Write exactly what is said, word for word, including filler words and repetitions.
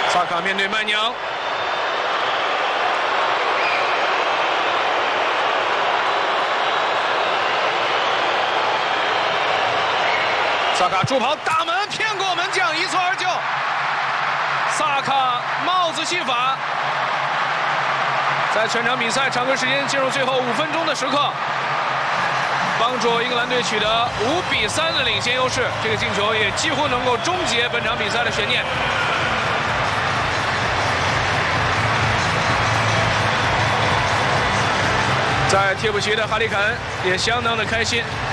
萨卡面对曼娘，萨卡助跑打门骗过门将，一蹴而就。萨卡帽子戏法，在全场比赛常规时间进入最后五分钟的时刻，帮助英格兰队取得五比三的领先优势。这个进球也几乎能够终结本场比赛的悬念。在替补席的哈里坎也相当的开心。